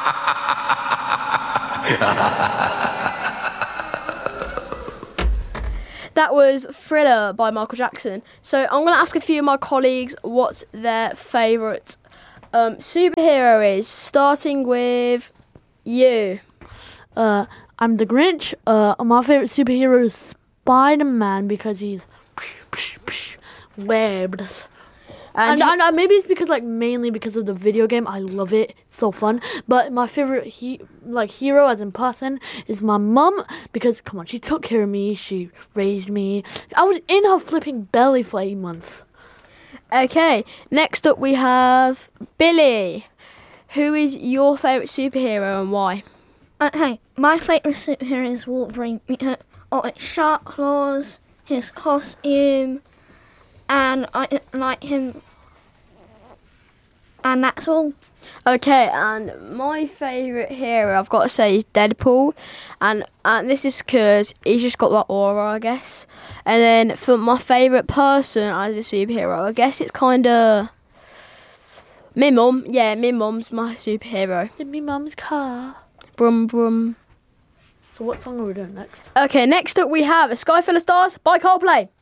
That was Thriller by Michael Jackson. So I'm going to ask a few of my colleagues what their favourite superhero is, starting with you. I'm the Grinch. My favorite superhero is Spider-Man because he's webbed. And maybe it's because mainly because of the video game. I love it. It's so fun. But my favorite hero as in person is my mum because come on, she took care of me. She raised me. I was in her flipping belly for 8 months. Okay, next up we have Billy. Who is your favourite superhero and why? Okay, my favourite superhero is Wolverine. Shark claws, his costume, and I like him. And that's all. Okay, and my favourite hero, I've got to say, is Deadpool. And this is because he's just got that aura, I guess. And then for my favourite person as a superhero, I guess it's kind of my mum. Yeah, my mum's my superhero. In my mum's car. Brum, brum. So what song are we doing next? Okay, next up we have A Sky Full of Stars by Coldplay.